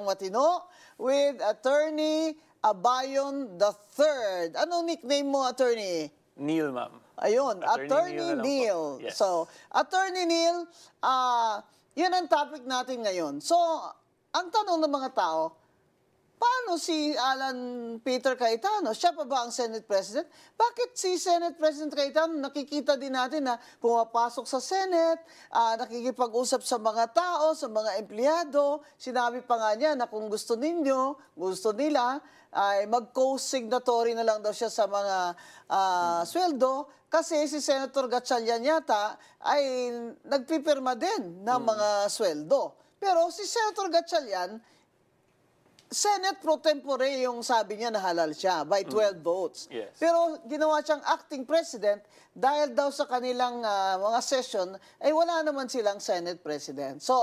Batalong Matino with Attorney Abayon III. Anong nickname mo, Attorney? Neil, ma'am. Ayun, Attorney Neil. Yes. So, Attorney Neil, yun ang topic natin ngayon. So, ang tanong ng mga tao, paano si Alan Peter Cayetano? Siya pa ba ang Senate President? Bakit si Senate President Cayetano, nakikita din natin na pumapasok sa Senate, nakikipag-usap sa mga tao, sa mga empleyado. Sinabi pa nga niya na kung gusto nila, ay mag-co-signatory na lang daw siya sa mga sweldo kasi si Senator Gatchalian yata ay nagpipirma din ng mga sweldo. Pero si Senator Gatchalian, Senate pro tempore yung sabi niya na halal siya by 12 votes. Yes. Pero ginawa siyang acting president dahil daw sa kanilang mga session ay wala naman silang Senate President. So,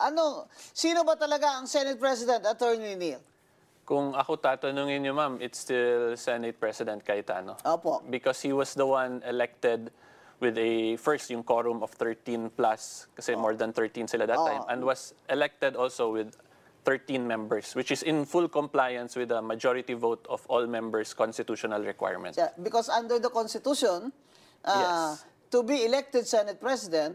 sino ba talaga ang Senate President, Attorney Neil? Kung ako tatanungin niyo, ma'am, it's still Senate President Cayetano. Opo. Because he was the one elected with first yung quorum of 13 plus, kasi more than 13 sila that time, and was elected also with 13 members, which is in full compliance with the majority vote of all members' constitutional requirement. Yeah, because under the Constitution, Yes. to be elected Senate President,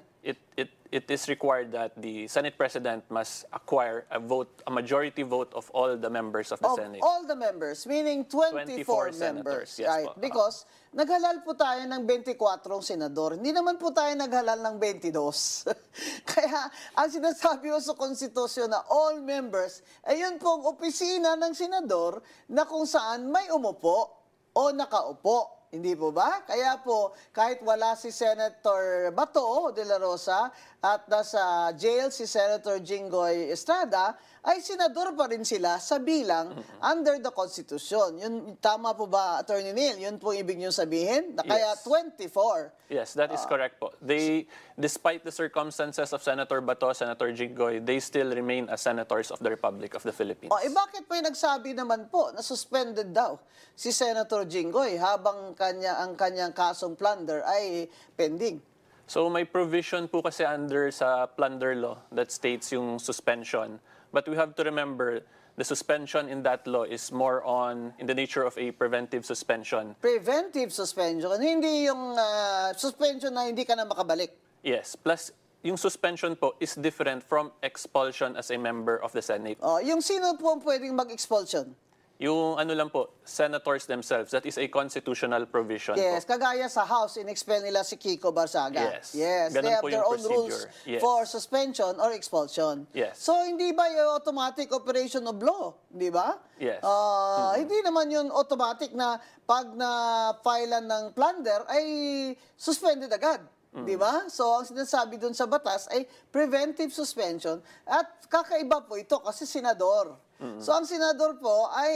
It is required that the Senate President must acquire a majority vote of all the members of the Senate. all the members, meaning 24 members. senators, yes Right? po. Because naghalal po tayo ng 24 senador. Hindi naman po tayo naghalal ng 22. Kaya ang sinasabi ko sa konstitusyon na all members, ay yun pong opisina ng senador na kung saan may umupo o nakaupo. Hindi po ba? Kaya po, kahit wala si Senator Bato de la Rosa at nasa jail si Senator Jinggoy Estrada, ay senador pa rin sila sa bilang under the Constitution. Yun, tama po ba, Attorney Neil? Yun po ibig niyong sabihin? Na kaya Yes. 24. Yes, that is correct po. Despite the circumstances of Senator Bato, Senator Jinggoy, they still remain as senators of the Republic of the Philippines. Bakit may nagsabi naman po na suspended daw si Senator Jinggoy habang ang kanyang kasong plunder ay pending? So may provision po kasi under sa plunder law that states yung suspension. But we have to remember the suspension in that law is more in the nature of a preventive suspension. Preventive suspension, hindi yung suspension na hindi ka na makabalik. Yes, plus yung suspension po is different from expulsion as a member of the Senate. Yung sino po ang pwedeng mag-expulsion? Yung lang po, senators themselves, that is a constitutional provision Yes, po. kagaya sa House, in-expel nila si Kiko Barsaga. Yes. Yes, Ganun they have po their yung own rules procedure. Yes. for suspension or expulsion. Yes. So, hindi ba yung automatic operation of law? Di ba? Yes. Hindi naman yun automatic na pag na-filean ng plunder ay suspended agad. Di ba? So, ang sinasabi dun sa batas ay preventive suspension at kakaiba po ito kasi senador. So, ang senador po ay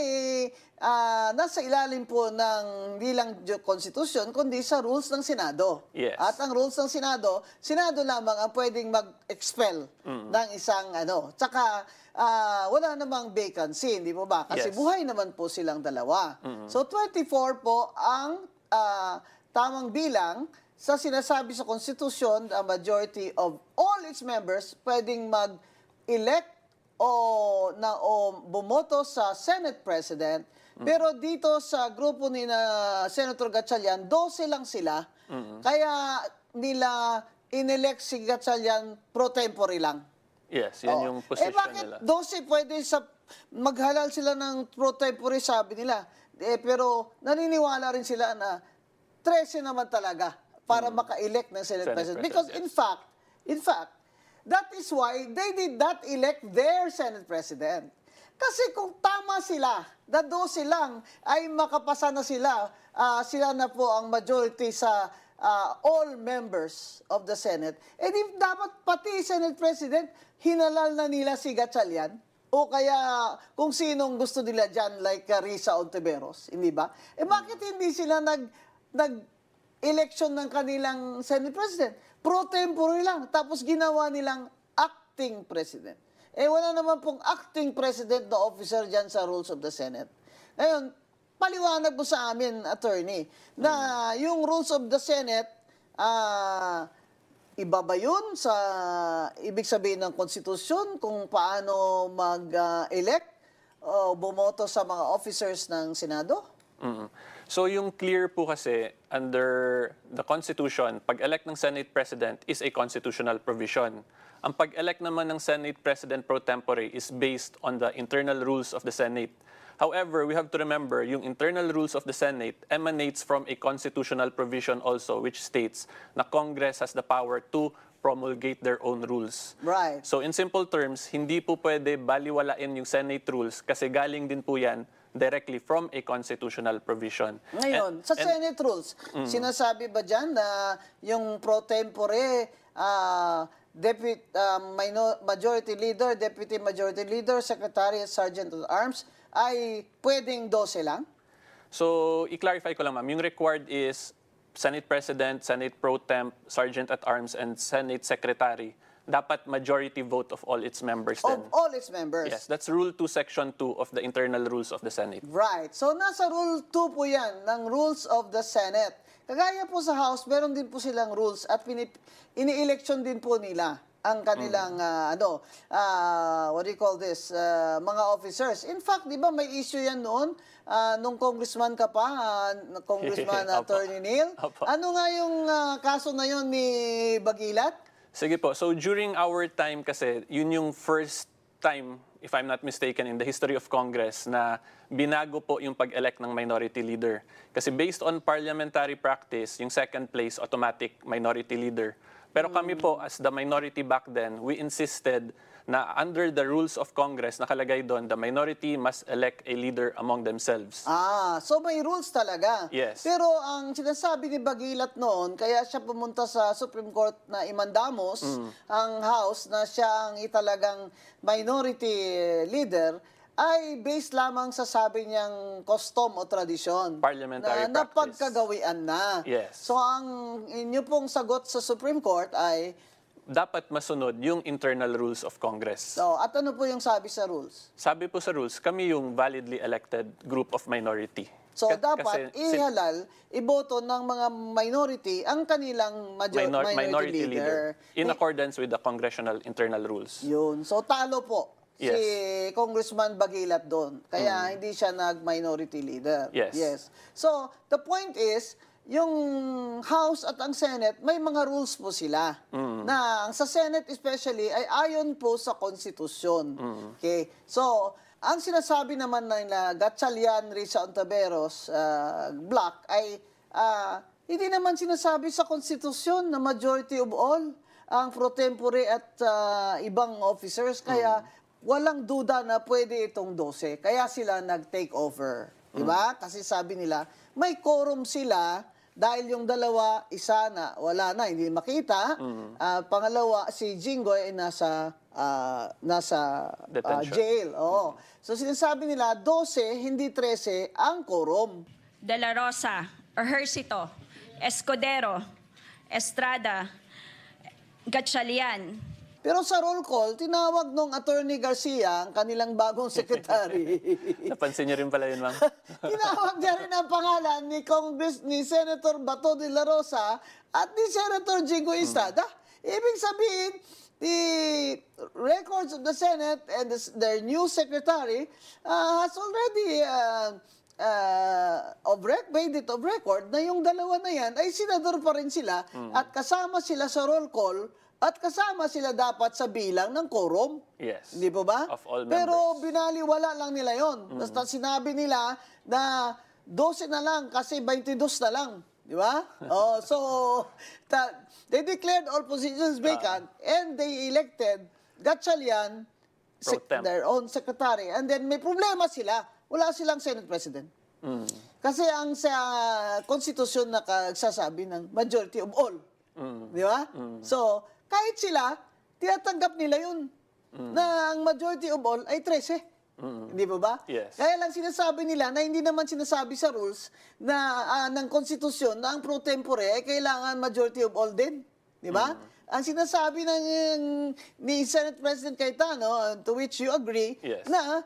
nasa ilalim po ng hindi lang Constitution, kundi sa rules ng Senado. Yes. At ang rules ng Senado, Senado lamang ang pwedeng mag-expel ng isang Tsaka, wala namang vacancy, hindi po ba? Kasi Yes. buhay naman po silang dalawa. So, 24 po ang tamang bilang sa sinasabi sa Constitution, a majority of all its members pwedeng mag-elect o bumoto sa Senate President. Pero dito sa grupo ni Senator Gatchalian, 12 lang sila. Kaya nila inelect si Gatchalian pro tempore lang. Yes, yun yung position bakit nila. 12 pwede maghalal sila ng pro tempore, sabi nila. Pero naniniwala rin sila na 13 naman talaga para maka-elect ng Senate President. Because yes. in fact, that is why they did not elect their Senate President. Kasi kung tama sila, na 12 lang, ay makapasa na sila, sila na po ang majority sa all members of the Senate, dapat pati Senate President, hinalal na nila si Gatchalian, o kaya kung sinong gusto nila dyan, like Risa Ontiveros, hindi ba? Bakit hindi sila nag-election ng kanilang Senate President? Pro tempore lang, tapos ginawa nilang acting president. Wala naman pong acting president na officer dyan sa rules of the Senate. Ngayon, paliwanag mo sa amin, attorney, na yung rules of the Senate, iba ba yun sa ibig sabihin ng konstitusyon kung paano mag-elect o bumoto sa mga officers ng Senado? So yung clear po kasi under the Constitution, pag-elect ng Senate President is a constitutional provision. Ang pag-elect naman ng Senate President pro tempore is based on the internal rules of the Senate. However, we have to remember, yung internal rules of the Senate emanates from a constitutional provision also which states na Congress has the power to promulgate their own rules. Right. So in simple terms, hindi po pwede baliwalain yung Senate rules kasi galing din po yan directly from a constitutional provision. Ngayon, sa Senate rules, sinasabi ba dyan na yung pro tempore majority leader, deputy majority leader, secretary at sergeant at arms ay pwedeng 12 lang? So, i-clarify ko lang ma'am, yung required is Senate President, Senate Pro Temp, Sergeant at Arms, and Senate Secretary. Dapat majority vote of all its members Of then. all its members? Yes, that's Rule 2, Section 2 of the Internal Rules of the Senate. Right. So, nasa Rule 2 po yan ng Rules of the Senate. Kagaya po sa House, meron din po silang rules at ini-election din po nila ang kanilang, what do you call this, mga officers. In fact, di ba may issue yan noon, nung congressman ka pa, Congressman Attorney Neil. Opo. Ano nga yung kaso na yun ni Bagilat? Sige po, so during our time kasi, yun yung first time, if I'm not mistaken, in the history of Congress na binago po yung pag-elect ng minority leader. Kasi based on parliamentary practice, yung second place, automatic minority leader. Pero kami po, as the minority back then, we insisted na under the rules of Congress, nakalagay doon, the minority must elect a leader among themselves. So may rules talaga. Yes. Pero ang sinasabi ni Bagilat noon, kaya siya pumunta sa Supreme Court na imandamos ang House na siya ang italagang minority leader, ay based lamang sa sabi niyang custom o tradisyon. Parliamentary na practice. napagkagawian na. Yes. So ang inyo pong sagot sa Supreme Court ay, Dapat masunod yung internal rules of Congress. at ano po yung sabi sa rules? Sabi po sa rules, kami yung validly elected group of minority. So Kasi dapat ihalal, iboto ng mga minority ang kanilang minority leader. in accordance with the congressional internal rules. Yun. So talo po si Yes. Congressman Bagilat doon. Kaya hindi siya nag-minority leader. Yes. So the point is, yung House at ang Senate, may mga rules po sila. Na sa Senate especially ay ayon po sa konstitusyon. Okay? So, ang sinasabi naman nila Gatchalian, Risa Ontiveros, block ay hindi naman sinasabi sa konstitusyon na majority of all ang pro tempore at ibang officers. Kaya walang duda na pwede itong 12. Kaya sila nag-take over. Diba? Kasi sabi nila, may quorum sila dahil yung dalawa, isa na wala na, hindi makita. Pangalawa, si Jinggoy ay nasa Detention. jail. Oo. So sinasabi nila, 12, hindi 13 ang quorum. De La Rosa, Ejercito, Escudero, Estrada, Gatchalian. Pero sa roll call, tinawag nung Attorney Garcia, ang kanilang bagong secretary. Napansin niyo rin pala yun, ma'am? Tinawag niya rin ang pangalan ni Senator Bato de la Rosa at ni Senator Jinggoy Estrada. Ibig sabihin, the records of the Senate and their new secretary has already made it of record na yung dalawa na yan ay senador pa rin sila at kasama sila sa roll call at kasama sila dapat sa bilang ng quorum. Yes. Hindi po ba? Of all Pero members. binaliwala lang nila yon. Basta sinabi nila na 12 na lang kasi 22 na lang. Di ba? So, they declared all positions vacant and they elected Gatchalian, Pro temp. their own secretary. And then may problema sila. Wala silang Senate President. Kasi ang sa konstitusyon na nagsasabi ng majority of all. Di ba? So, kahit sila, tinatanggap nila yun. Na ang majority of all ay 13. Hindi ba ba? Yes. Kaya lang sinasabi nila na hindi naman sinasabi sa rules na ng konstitusyon na ang pro tempore ay kailangan majority of all din. Di ba? Ang sinasabi ni Senate President Cayetano, to which you agree, Yes. na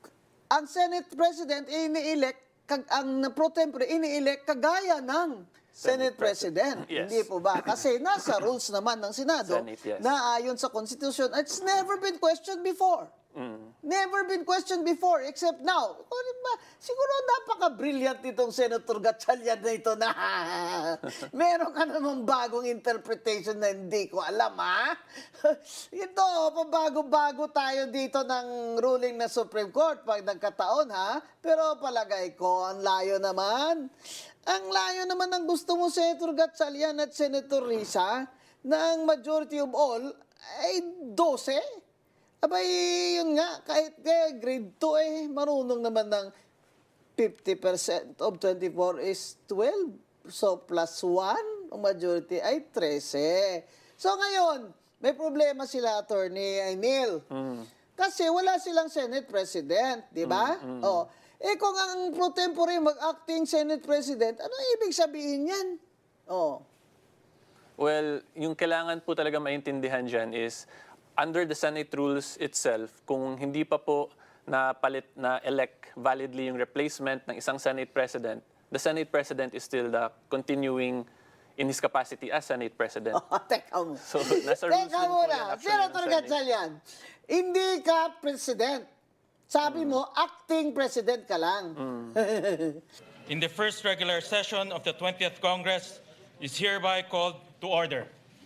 ang Senate President ini-elect, ang pro tempore ini-elect kagaya ng Senate President. Yes. Hindi po ba? Kasi nasa rules naman ng Senado Senate, yes. na ayon sa Constitution, it's never been questioned before. Never been questioned before except now. Siguro napaka-brilliant itong Senator Gatchalian na ito na meron ka namang bagong interpretation na hindi ko alam, ha? Ito, pabago-bago tayo dito ng ruling na Supreme Court pag nagkataon, ha? Pero palagay ko, ang layo naman. Ang layo naman ng gusto mo, Senator Gatchalian at Senator Risa, na ang majority of all ay 12. Abay, yun nga, kahit grade 2 marunong naman ng 50% of 24 is 12. So, plus 1, ang majority ay 13. So, ngayon, may problema sila, Attorney Neil. Kasi wala silang Senate President, di ba? Oh. Kung ang pro tempore mag-acting Senate President, ano ibig sabihin yan? Oh. Well, yung kailangan po talaga maintindihan dyan is under the Senate rules itself, kung hindi pa po na-elect validly yung replacement ng isang Senate President, the Senate President is still the continuing in his capacity as Senate President. Teka mo. So, nasa rules Teka din po yan muna, actually ng Senator Senate. Gatchalian, hindi ka President. Sabi mo, acting President ka lang. In the first regular session of the 20th Congress is hereby called to order.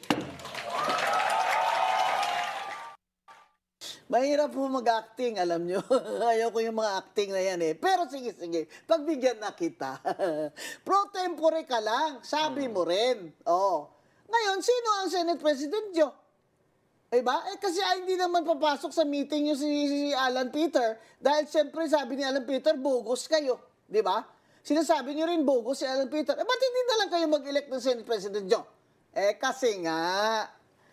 Mahirap po mag-acting, alam nyo. Ayaw ko yung mga acting na yan eh. Pero sige, pagbigyan na kita. Pro tempore ka lang, sabi mo rin. Oh. Ngayon, sino ang Senate President nyo? Diba? Kasi hindi naman papasok sa meeting nyo si Alan Peter. Dahil siyempre sabi ni Alan Peter, bogus kayo. Diba? Sinasabi nyo rin bogus si Alan Peter. Ba't hindi na lang kayo mag-elect ng Senate President nyo? Kasi nga,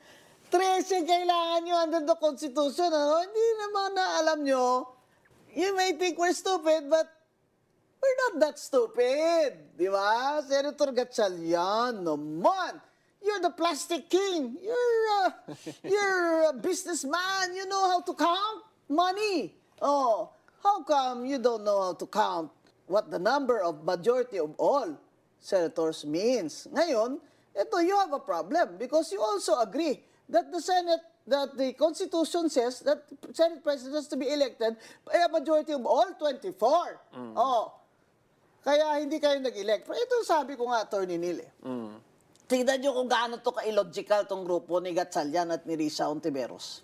13 kailangan nyo under the Constitution. Ano? Hindi naman na alam nyo. You may think we're stupid, but we're not that stupid. Di ba? Senator Gatchalian, naman. You're the plastic king. You're a businessman. You know how to count money. Oh, how come you don't know how to count what the number of majority of all senators means? Ngayon, ito, you have a problem because you also agree that the Senate, that the Constitution says that Senate President has to be elected by a majority of all 24. Oh, kaya hindi kayo nag-elect. Pero ito sabi ko nga, Attorney Neil. Tingnan nyo kung gaano to ka-illogical tong grupo ni Gatchalian at ni Risa Ontiveros.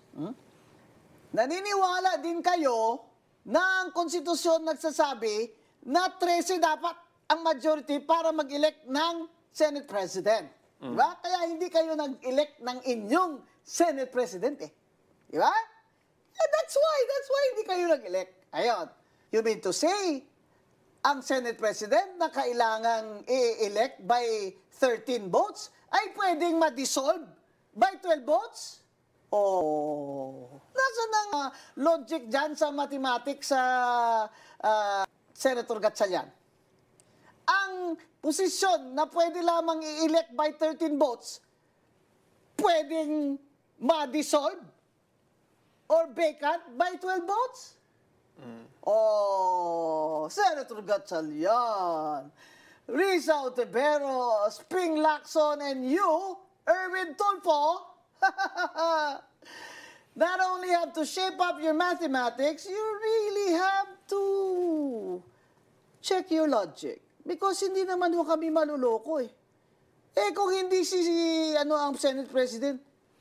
Naniniwala din kayo na ang konstitusyon nagsasabi na 13 dapat ang majority para mag-elect ng Senate President. Diba? Kaya hindi kayo nag-elect ng inyong Senate President eh. Diba? That's why hindi kayo nag-elect. Ayun. You mean to say, ang Senate President na kailangang i-elect by 13 votes ay pwedeng ma-dissolve by 12 votes? Oh. Nasaan ang logic dyan sa mathematics sa Senator Gatchalian? Ang posisyon na pwede lamang i-elect by 13 votes, pwedeng ma-dissolve or vacant by 12 votes? Oh, Senator Gatchalian, Risa Ontiveros, Ping Lacson, and you, Erwin Tulfo, not only have to shape up your mathematics, you really have to check your logic. Because hindi naman ho kami maluloko eh. Kung hindi ang Senate President,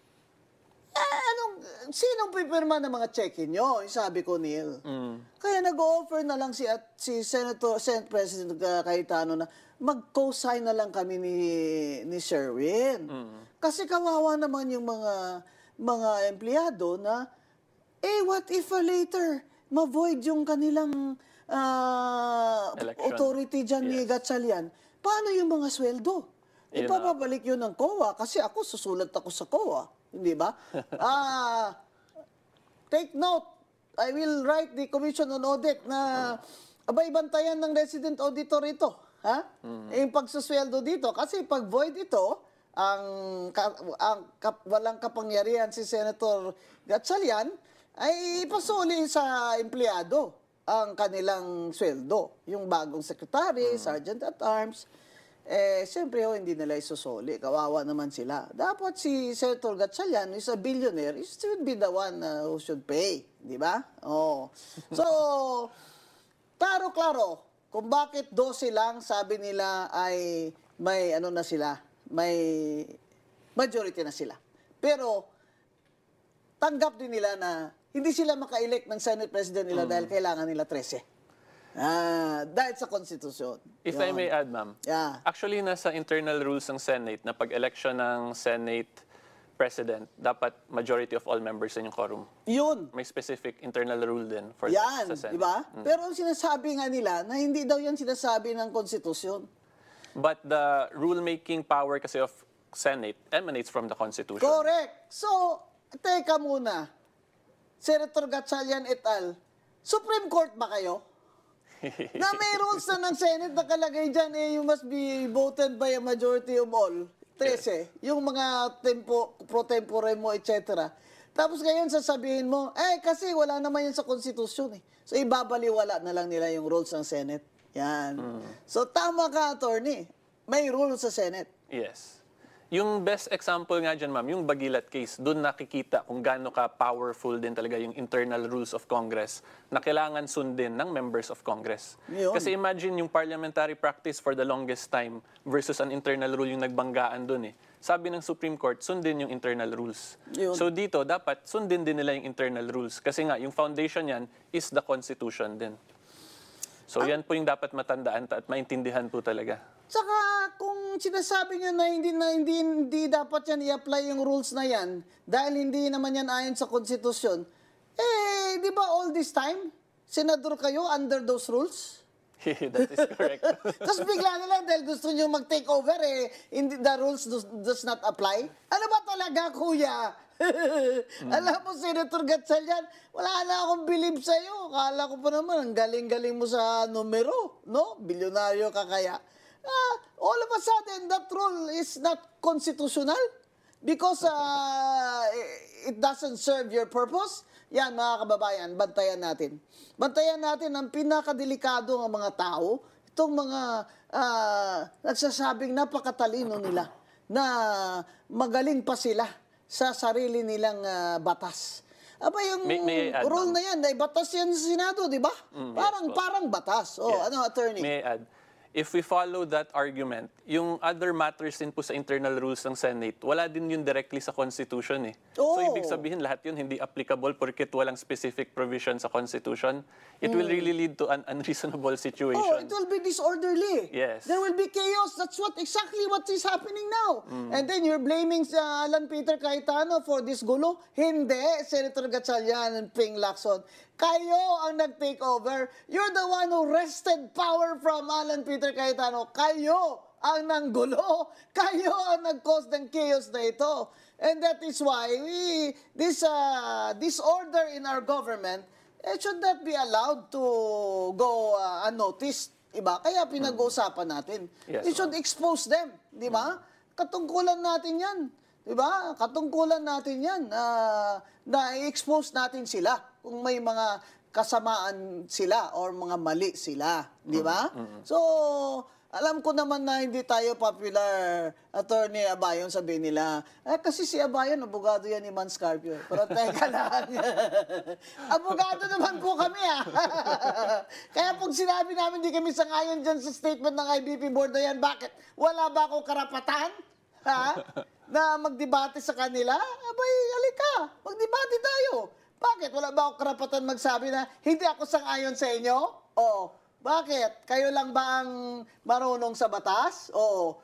sinong pipirma ng mga check-in nyo? Sabi ko, Neil. Kaya nag-offer na lang si Senate President Cayetano na mag-co-sign na lang kami ni Sherwin. Kasi kawawa naman yung mga empleyado na, what if later ma-void yung kanilang authority dyan ni Gatchalian? Paano yung mga sweldo? Ipapabalik yun ng COA kasi ako susulat ako sa COA. Hindi ba? Take note, I will write the Commission on Audit na abay bantayan ng resident auditor ito. Yung pagsusweldo dito. Kasi pag void ito, walang kapangyarihan si Senator Gatchalian, ay ipasuli sa empleyado ang kanilang sweldo. Yung bagong secretary, sergeant at arms. siyempre hindi nila isusuli. Kawawa naman sila. Dapat si Senator Gatchalian is a billionaire. He should be the one who should pay. Di ba? Oh. So, klaro, kung bakit 12 lang, sabi nila ay may ano na sila, may majority na sila. Pero, tanggap din nila na hindi sila maka-elect ng Senate President nila dahil kailangan nila 13. Dahil sa konstitusyon. If I may add, ma'am. Yeah. Actually, nasa internal rules ng Senate na pag-election ng Senate President, dapat majority of all members in yung quorum. Yun. May specific internal rule din for Yan, sa Senate. di ba? Pero ang sinasabi nga nila na hindi daw yan sinasabi ng konstitusyon. But the rulemaking power kasi of Senate emanates from the Constitution. Correct. So, teka muna. Senator Gatchalian et al., Supreme Court ba kayo? Na may rules na ng Senate nakalagay dyan, you must be voted by a majority of all. 13. Yung mga pro tempore mo, etc. Tapos ngayon sasabihin mo, kasi wala naman yan sa konstitusyon eh. So ibabaliwala na lang nila yung rules ng Senate. Yan. So tama ka, attorney. May rules sa Senate. Yes. Yung best example nga dyan, ma'am, yung Bagilat case, doon nakikita kung gaano ka powerful din talaga yung internal rules of Congress na kailangan sundin ng members of Congress. Yun. Kasi imagine yung parliamentary practice for the longest time versus an internal rule yung nagbanggaan doon eh. Sabi ng Supreme Court, sundin yung internal rules. Yun. So dito, dapat sundin din nila yung internal rules. Kasi nga, yung foundation yan is the Constitution din. So yan po yung dapat matandaan at maintindihan po talaga. Saka kung sinasabi niyo na hindi dapat yan i-apply yung rules na yan dahil hindi naman yan ayon sa konstitusyon, di ba all this time, senador kayo under those rules? That is correct. Tapos bigla na lang dahil gusto niyo mag-take over, the rules does not apply? Ano ba talaga, kuya? Alam mo, Senator Gatchalian, wala na akong believe sa'yo. Kala ko pa naman, ang galing-galing mo sa numero, no? Bilyonaryo ka kaya. All of a sudden, that rule is not constitutional because it doesn't serve your purpose. Yan, mga kababayan, bantayan natin. Bantayan natin ang pinakadelikado ng mga tao, itong mga nagsasabing napakatalino nila, na magaling pa sila sa sarili nilang batas. Aba, yung May I add, rule ma'am? na yan, ay batas yan sa Senado, di ba? Parang batas. Yes. Ano, attorney? May I add? If we follow that argument, yung other matters din po sa internal rules ng Senate, wala din yun directly sa Constitution eh. So ibig sabihin lahat yun hindi applicable porket walang specific provision sa Constitution. It will really lead to an unreasonable situation. It will be disorderly. Yes. There will be chaos. That's exactly what is happening now. And then you're blaming Alan Peter Cayetano for this gulo. Hindi, Senator Gatchalian and Ping Lacson. Kayo ang nag-take over. You're the one who wrested power from Alan Peter Cayetano. Kayo ang nanggulo. Kayo ang nag-cause ng chaos na ito. And that is why this disorder in our government should not be allowed to go unnoticed. Diba? Kaya pinag-uusapan natin. Yes, We should expose them. Di ba? Katungkulan natin yan. Di ba? Katungkulan natin yan. Na i-expose natin sila kung may mga kasamaan sila or mga mali sila. Di ba? So, alam ko naman na hindi tayo popular, Attorney Abayon, sabihin nila. Kasi si Abayon, abogado yan ni Man Scarpio. Pero teka lang. Abogado naman po kami, Kaya pag sinabi namin hindi kami sangayon dyan sa statement ng IBP board na yan, bakit? Wala ba akong karapatan? Na magdebate sa kanila? Abay, halika. Magdebate tayo. Bakit? Wala ba akong karapatan magsabi na hindi ako sang-ayon sa inyo? Oo. Bakit? Kayo lang ba ang marunong sa batas? Oo.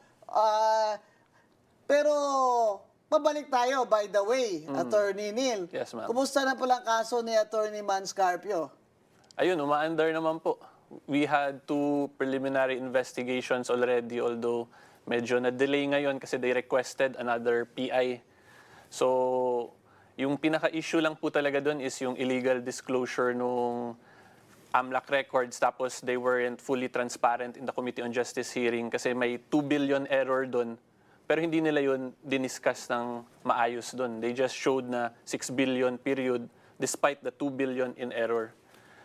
Pero, pabalik tayo, by the way, Attorney Neil. Yes, ma'am. Kumusta na pala ang kaso ni Attorney Man Scarpio? Ayun, umaandar naman po. We had 2 preliminary investigations already, although medyo na-delay ngayon kasi they requested another PI. So, yung pinaka-issue lang po talaga doon is yung illegal disclosure nung AMLAC records, tapos they weren't fully transparent in the Committee on Justice hearing kasi may 2 billion error doon. Pero hindi nila yun diniscuss ng maayos doon. They just showed na 6 billion period despite the 2 billion in error.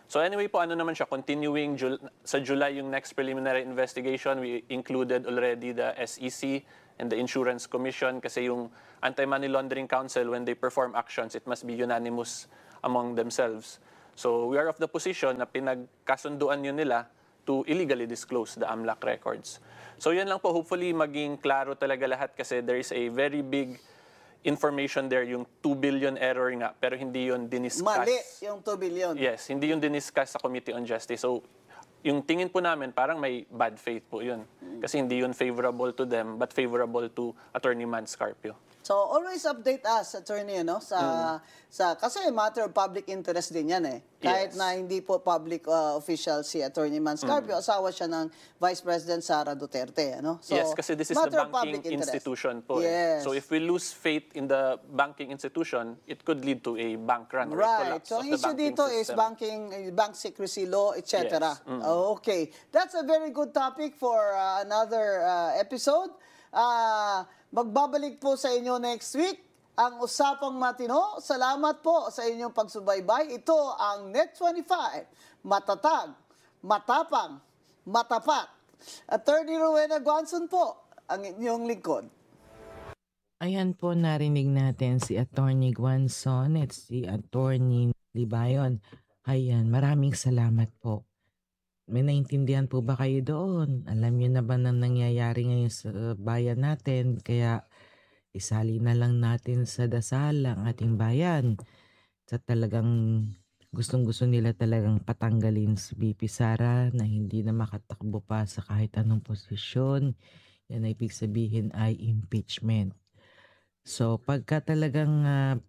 So anyway po, ano naman siya, continuing sa July yung next preliminary investigation, we included already the SEC and the Insurance Commission kasi yung Anti-Money Laundering Council, when they perform actions, it must be unanimous among themselves. So we are of the position na pinagkasunduan yun nila to illegally disclose the AMLAC records. So yan lang po, hopefully maging klaro talaga lahat kasi there is a very big information there, yung 2 billion error nga, pero hindi yun diniscuss. Mali yung 2 billion. Yes, hindi yun diniscuss sa Committee on Justice. So, yung tingin po namin, parang may bad faith po yun. Kasi hindi yun favorable to them, but favorable to Attorney Mans Carpio. So always update us, attorney, no, kasi matter of public interest din 'yan eh. Kahit Yes. na hindi po public official si Attorney Mans Carpio, asawa siya ng Vice President Sara Duterte, ano? So Yes, kasi this is the matter of banking public interest. institution po. Yes. So if we lose faith in the banking institution, it could lead to a bank run or a Right. collapse So of ang the issue banking dito is system. bank secrecy law, etc. Yes. Okay. That's a very good topic for another episode. Magbabalik po sa inyo next week ang Usapang Matino. Salamat po sa inyong pagsubaybay. Ito ang Net25. Matatag, matapang, matapat. Attorney Rowena Guanzon po ang inyong lingkod. Ayan po, narinig natin si Attorney Guanzon at si Attorney Libayon. Ayan, maraming salamat po. May naintindihan po ba kayo doon? Alam niyo na ba na nangyayari ngayon sa bayan natin? Kaya isali na lang natin sa dasal ang ating bayan. Sa talagang gustong-gusto nila talagang patanggalin si BP Sara na hindi na makatakbo pa sa kahit anong posisyon. Yan ay ibig sabihin ay impeachment. So pagka talagang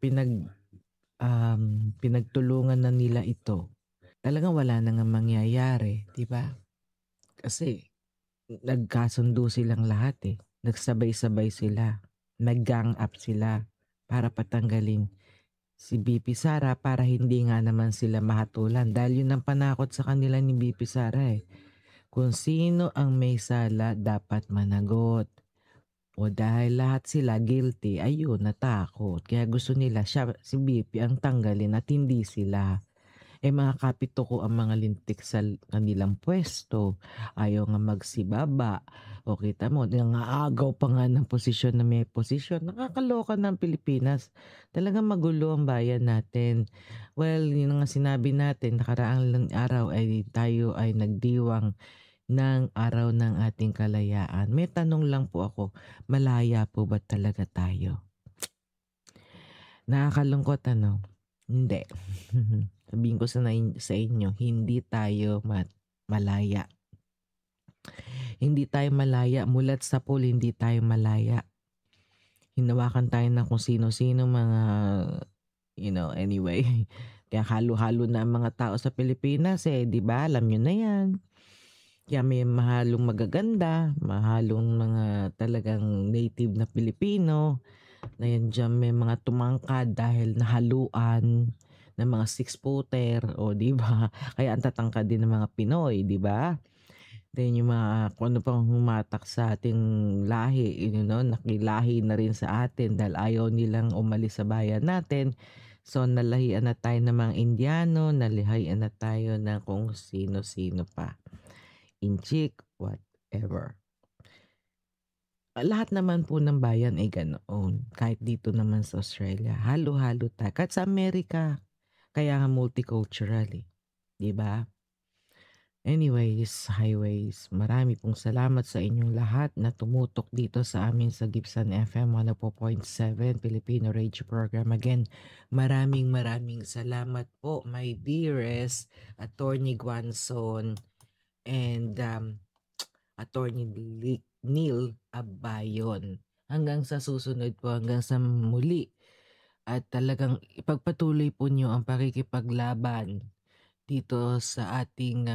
pinagtulungan na nila ito, talagang wala na nga mangyayari, di ba? Kasi nagkasundo silang lahat eh. Nagsabay-sabay sila. Nag-gang up sila para patanggalin si BP Sara para hindi nga naman sila mahatulan. Dahil yun ang panakot sa kanila ni BP Sara eh. Kung sino ang may sala, dapat managot. O dahil lahat sila guilty, ayun, natakot. Kaya gusto nila siya, si BP ang tanggalin at hindi sila. Mga kapito ko ang mga lintik sa kanilang pwesto. Ayaw nga magsibaba. O kita mo, nangaagaw pa nga ng posisyon na may posisyon. Nakakaloka ng Pilipinas. Talagang magulo ang bayan natin. Well, yun nga sinabi natin, nakaraang araw ay tayo ay nagdiwang ng araw ng ating kalayaan. May tanong lang po ako, malaya po ba talaga tayo? Nakakalungkot ano? Hindi. Sabihin ko sa inyo, hindi tayo malaya. Hindi tayo malaya. Mulat sa pool, hindi tayo malaya. Hinawakan tayo ng kung sino-sino mga, anyway. Kaya halo-halo na ang mga tao sa Pilipinas eh, di ba? Alam nyo na yan. Kaya may mahalong magaganda, mahalong mga talagang native na Pilipino, na yan dyan may mga tumangkad dahil nahaluan ng mga six-footer, o di ba? Kaya ang tatangkad din ng mga Pinoy, di ba? Then yung mga kung ano pang humatak sa ating lahi, nakilahi na rin sa atin dahil ayaw nilang umalis sa bayan natin. So nalahian na tayo ng mga Indiano, nalahian na tayo ng kung sino-sino pa. Inchik, whatever. Lahat naman po ng bayan ay ganoon. Kahit dito naman sa Australia, halo-halo tayo. Kahit sa Amerika, kaya nga multicultural eh. Diba? Anyways, highways, marami pong salamat sa inyong lahat na tumutok dito sa amin sa Gibson FM 104.7 Filipino Radio Program. Again, maraming salamat po, my dearest Attorney Guanzon and Attorney Neil Abayon. Hanggang sa susunod po, hanggang sa muli. At talagang ipagpatuloy po nyo ang pakikipaglaban dito sa ating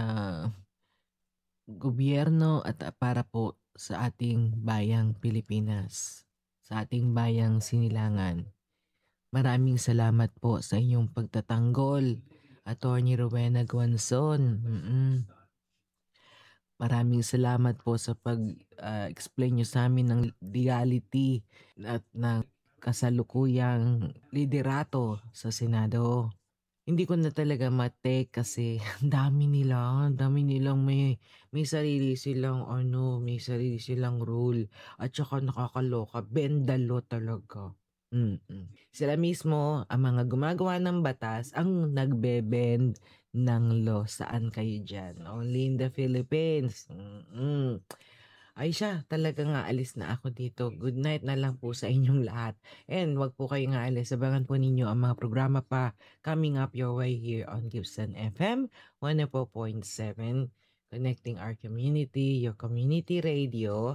gobyerno at para po sa ating bayang Pilipinas, sa ating bayang Sinilangan. Maraming salamat po sa inyong pagtatanggol, Attorney Rowena Guanzon. Maraming salamat po sa pag-explain nyo sa amin ng reality at ng kasalukuyang liderato sa Senado. Hindi ko na talaga ma-take kasi ang dami nilang may sarili silang ano, may sarili silang rule at saka nakakaloka, bendalo talaga. Sila mismo, ang mga gumagawa ng batas, ang nagbe-bend ng law. Saan kayo dyan? Only in the Philippines. Ay siya, talagang aalis na ako dito. Good night na lang po sa inyong lahat. And wag po kayong aalis. Abangan po ninyo ang mga programa pa coming up your way here on Gibson FM 104.7. Connecting our community, your community radio,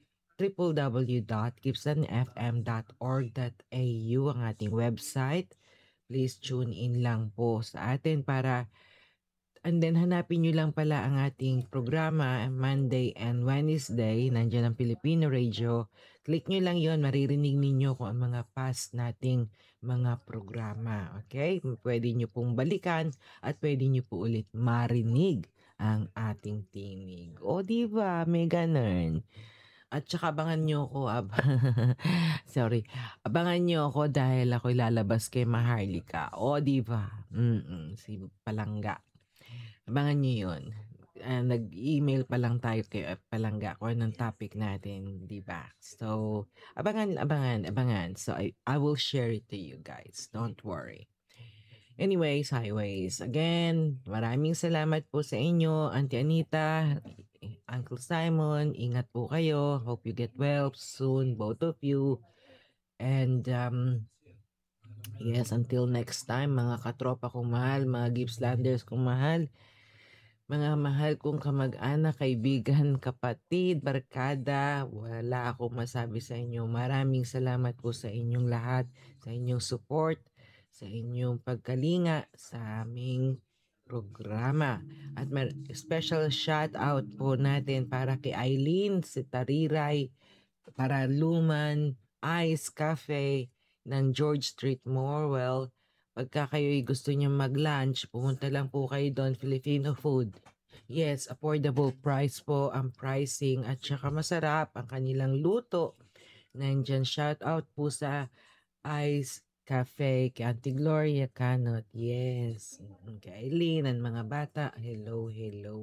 www.gibsonfm.org.au ang ating website. Please tune in lang po sa atin para and then hanapin nyo lang pala ang ating programa Monday and Wednesday. Nandiyan ang Filipino Radio. Click nyo lang yon, maririnig ninyo kung ang mga past nating mga programa. Okay? Pwede nyo pong balikan at pwede nyo po ulit marinig ang ating tinig. O diba? May ganun. At saka abangan nyo ako, sorry, abangan nyo ako dahil ako lalabas kay Maharlika. O diba? Si Palangga. Abangan nyo yun. Nag-email pa lang tayo kay Palangga kung anong topic natin, di ba? So, abangan. So, I will share it to you guys. Don't worry. Anyways, highways. Again, maraming salamat po sa inyo, Auntie Anita, Uncle Simon. Ingat po kayo. Hope you get well soon, both of you. And, yes, until next time, mga katropa kong mahal, mga Gippslanders kong mahal, mga mahal kong kamag-anak, kaibigan, kapatid, barkada, wala akong masabi sa inyo. Maraming salamat po sa inyong lahat, sa inyong support, sa inyong pagkalinga sa aming programa. At special shout out po natin para kay Eileen, si Tariray, para Luman, Ice Cafe ng George Street, Morwell. Pagka kayo'y gusto niyo mag-lunch, pumunta lang po kayo doon, Filipino food. Yes, affordable price po ang pricing at saka masarap ang kanilang luto. Nandyan, shout out po sa Ice Cafe, kay Auntie Gloria Canot. Yes, kay Eileen, ang mga bata. Hello.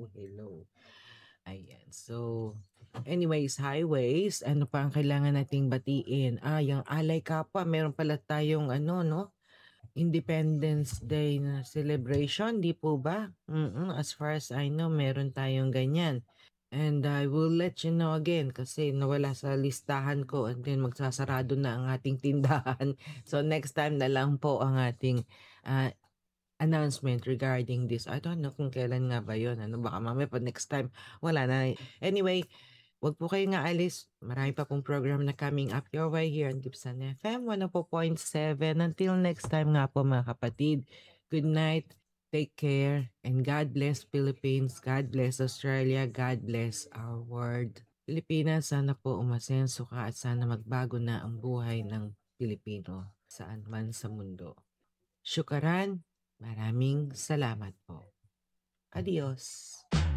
Ayan, so anyways, highways, ano pa ang kailangan nating batiin? Yung Alay Kapwa, meron pala tayong Independence Day na celebration, di po ba? As far as I know, meron tayong ganyan. And I will let you know again kasi nawala sa listahan ko and then magsasarado na ang ating tindahan. So next time na lang po ang ating announcement regarding this. I don't know kung kailan nga ba yun. Baka mamaya pa next time wala na. Anyway, wag po kayong aalis. Marami pa pong program na coming up your way here on Gibson FM 104.7. Until next time nga po mga kapatid. Good night. Take care. And God bless Philippines. God bless Australia. God bless our world. Pilipinas, sana po umasenso ka at sana magbago na ang buhay ng Pilipino saan man sa mundo. Syukaran. Maraming salamat po. Adios.